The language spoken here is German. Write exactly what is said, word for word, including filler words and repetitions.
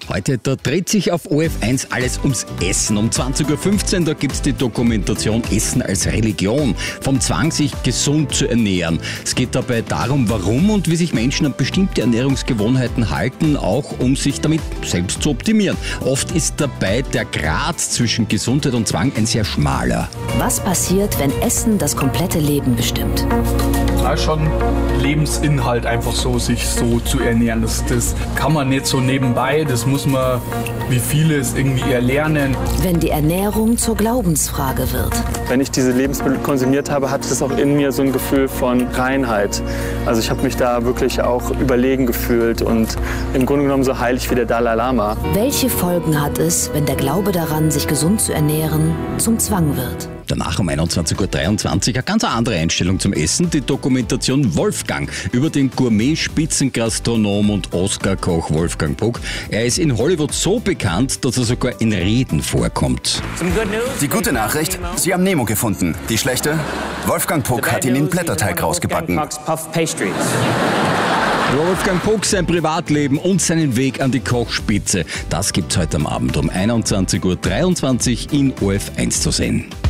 Heute, da dreht sich auf O F eins alles ums Essen. Um zwanzig Uhr fünfzehn, da gibt's die Dokumentation Essen als Religion. Vom Zwang, sich gesund zu ernähren. Es geht dabei darum, warum und wie sich Menschen an bestimmte Ernährungsgewohnheiten halten, auch um sich damit selbst zu optimieren. Oft ist dabei der Grat zwischen Gesundheit und Zwang ein sehr schmaler. Was passiert, wenn Essen das komplette Leben bestimmt? Ja, schon Lebensinhalt, einfach so, sich so zu ernähren. Das, das kann man nicht so nebenbei, das muss man wie vieles irgendwie erlernen. Wenn die Ernährung zur Glaubensfrage wird. Wenn ich diese Lebensmittel konsumiert habe, hatte es auch in mir so ein Gefühl von Reinheit. Also ich habe mich da wirklich auch überlegen gefühlt und im Grunde genommen so heilig wie der Dalai Lama. Welche Folgen hat es, wenn der Glaube daran, sich gesund zu ernähren, zum Zwang wird? Danach um einundzwanzig Uhr dreiundzwanzig eine ganz andere Einstellung zum Essen. Die Dokumentation Wolfgang über den Gourmet-Spitzengastronom und Oscar-Koch Wolfgang Puck. Er ist in Hollywood so bekannt, dass er sogar in Reden vorkommt. Die gute Nachricht, Sie haben Nemo gefunden. Die schlechte, Wolfgang Puck hat ihn in Blätterteig rausgebacken. Wolfgang Puck, sein Privatleben und seinen Weg an die Kochspitze. Das gibt's heute am Abend um einundzwanzig Uhr dreiundzwanzig in O F eins zu sehen.